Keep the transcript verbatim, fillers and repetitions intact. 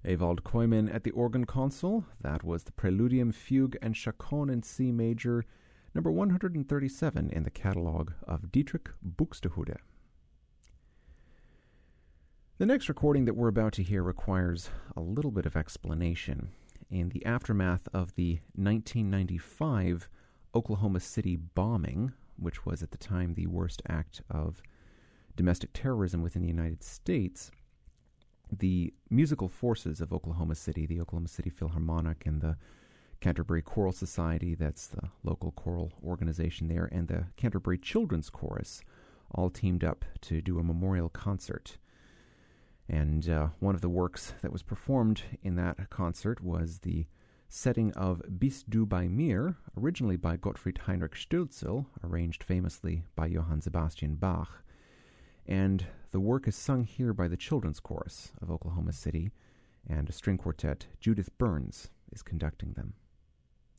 Ewald Koyman at the organ console. That was the Preludium, Fugue, and Chaconne in C major, number one hundred thirty-seven in the catalogue of Dietrich Buxtehude. The next recording that we're about to hear requires a little bit of explanation. In the aftermath of the nineteen ninety-five Oklahoma City bombing, which was at the time the worst act of domestic terrorism within the United States, the musical forces of Oklahoma City, the Oklahoma City Philharmonic and the Canterbury Choral Society, that's the local choral organization there, and the Canterbury Children's Chorus all teamed up to do a memorial concert. And uh, one of the works that was performed in that concert was the setting of Bist du bei mir, originally by Gottfried Heinrich Stölzl, arranged famously by Johann Sebastian Bach. And the work is sung here by the Children's Chorus of Oklahoma City, and a string quartet, Judith Burns, is conducting them.